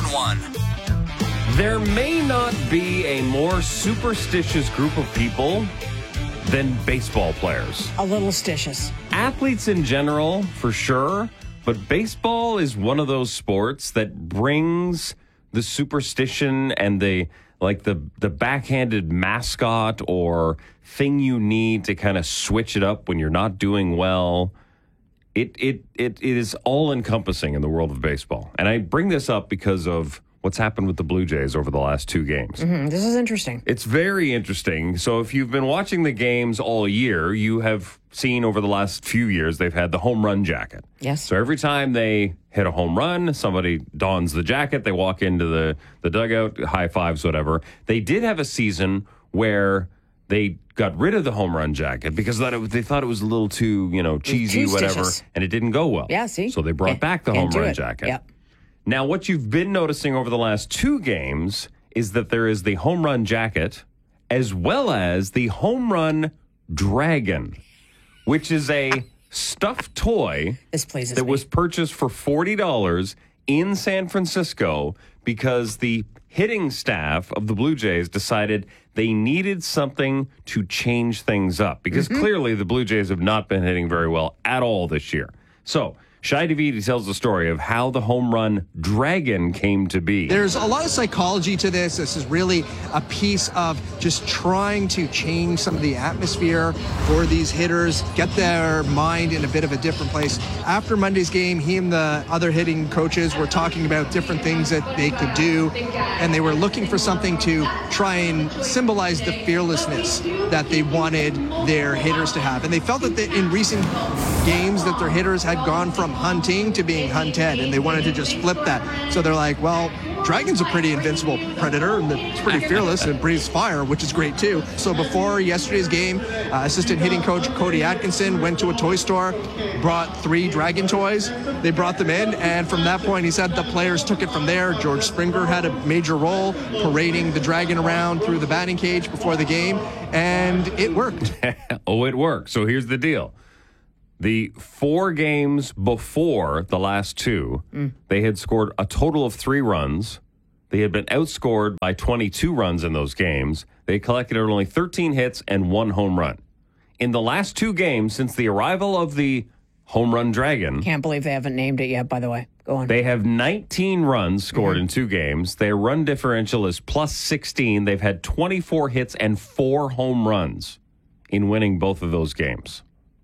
911. There may not be a more superstitious group of people than baseball players. A little stitious. Athletes in general, for sure, but baseball is one of those sports that brings the superstition and the backhanded mascot or thing you need to kind of switch it up when you're not doing well. It is all encompassing in the world of baseball. And I bring this up because of what's happened with the Blue Jays over the last two games. Mm-hmm. This is interesting. It's very interesting. So if you've been watching the games all year, you have seen over the last few years, they've had the home run jacket. Yes. So every time they hit a home run, somebody dons the jacket, they walk into the dugout, high fives, whatever. They did have a season where they got rid of the home run jacket because they thought it was a little too, cheesy, too whatever, stitious. and it didn't go well. Yeah, see? So they brought back the home run jacket. Yep. Now, what you've been noticing over the last two games is that there is the home run jacket as well as the home run dragon, which is a stuffed toy This pleases that me. was purchased for $40 in San Francisco because the hitting staff of the Blue Jays decided they needed something to change things up because clearly the Blue Jays have not been hitting very well at all this year. So Shai Davidi tells the story of how the home run dragon came to be. There's a lot of psychology to this. This is really a piece of just trying to change some of the atmosphere for these hitters, get their mind in a bit of a different place. After Monday's game, he and the other hitting coaches were talking about different things that they could do, and they were looking for something to try and symbolize the fearlessness that they wanted their hitters to have. And they felt that in recent games that their hitters had gone from hunting to being hunted, and they wanted to just flip that. So they're like, well, Dragon's a pretty invincible predator, and it's pretty fearless and breathes fire, which is great too. So before yesterday's game, assistant hitting coach Cody Atkinson went to a toy store, brought 3 Dragon toys. They brought them in, and from that point, he said the players took it from there. George Springer had a major role parading the Dragon around through the batting cage before the game, and it worked. Oh, it worked. So here's the deal. The 4 games before the last 2, they had scored a total of 3 runs. They had been outscored by 22 runs in those games. They collected only 13 hits and 1 home run. In the last 2 games since the arrival of the home run dragon, Can't believe they haven't named it yet, by the way. Go on. they have 19 runs scored in 2 games. Their run differential is plus 16. They've had 24 hits and 4 home runs in winning both of those games.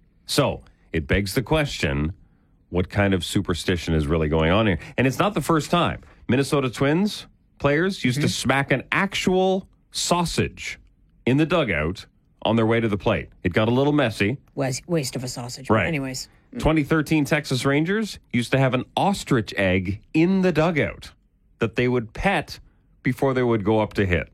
So it begs the question, what kind of superstition is really going on here? And it's not the first time. Minnesota Twins players used to smack an actual sausage in the dugout on their way to the plate. It got a little messy. Waste of a sausage. Right. But anyways. 2013 Texas Rangers used to have an ostrich egg in the dugout that they would pet before they would go up to hit.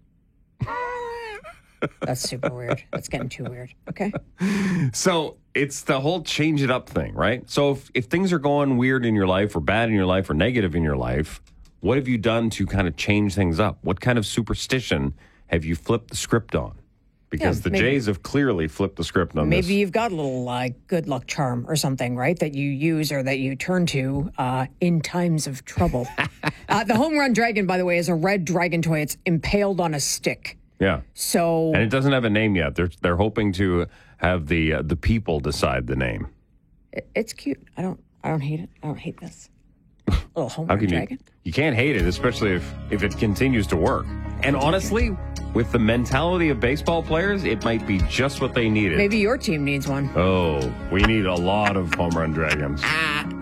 That's super weird. That's getting too weird. Okay. So it's the whole change it up thing, right? So if things are going weird in your life or bad in your life or negative in your life, what have you done to kind of change things up? What kind of superstition have you flipped the script on? Because the Jays have clearly flipped the script on this. Maybe you've got a little good luck charm or something, right, that you use or that you turn to in times of trouble. The home run dragon, by the way, is a red dragon toy. It's impaled on a stick. Yeah. So, and it doesn't have a name yet. They're hoping to have the people decide the name. it's cute. I don't hate it. I don't hate this. Little home run dragon. You can't hate it, especially if it continues to work. And honestly, with the mentality of baseball players, it might be just what they needed. Maybe your team needs one. Oh, we need a lot of home run dragons.